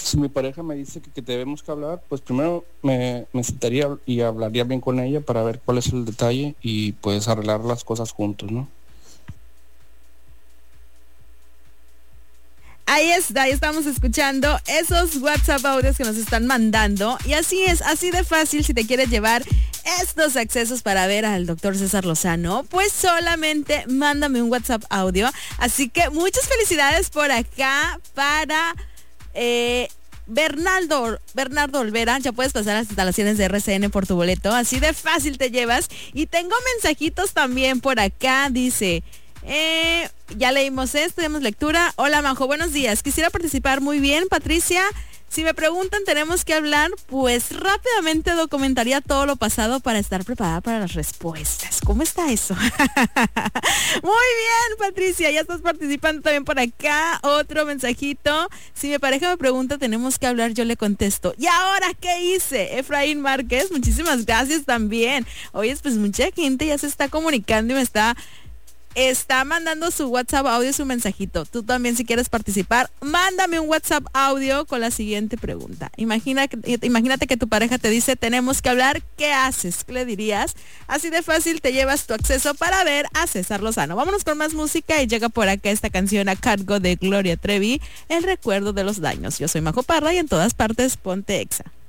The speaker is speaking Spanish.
Si mi pareja me dice que debemos que hablar, pues primero me sentaría y hablaría bien con ella para ver cuál es el detalle y pues arreglar las cosas juntos, ¿no? Ahí está, ahí estamos escuchando esos WhatsApp audios que nos están mandando. Y así es, así de fácil, si te quieres llevar estos accesos para ver al doctor César Lozano, pues solamente mándame un WhatsApp audio. Así que muchas felicidades por acá para Bernardo Olvera. Ya puedes pasar a las instalaciones de RCN por tu boleto. Así de fácil te llevas. Y tengo mensajitos también por acá. Dice... ya leímos esto, damos lectura. Hola Majo, buenos días. Quisiera participar muy bien, Patricia. Si me preguntan, tenemos que hablar, pues rápidamente documentaría todo lo pasado para estar preparada para las respuestas. ¿Cómo está eso? Muy bien, Patricia, ya estás participando también por acá. Otro mensajito. Si mi pareja me pregunta, tenemos que hablar, yo le contesto. ¿Y ahora qué hice? Efraín Márquez, muchísimas gracias también. Oye, pues mucha gente ya se está comunicando y me está mandando su WhatsApp audio, su mensajito. Tú también, si quieres participar, mándame un WhatsApp audio con la siguiente pregunta. Imagínate que tu pareja te dice, tenemos que hablar, ¿qué haces? ¿Qué le dirías? Así de fácil te llevas tu acceso para ver a César Lozano. Vámonos con más música y llega por acá esta canción a cargo de Gloria Trevi, El recuerdo de los daños. Yo soy Majo Parra y en todas partes ponte Exa.